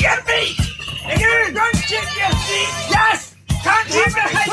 get me! And you don't get me! Yes! Can't keep the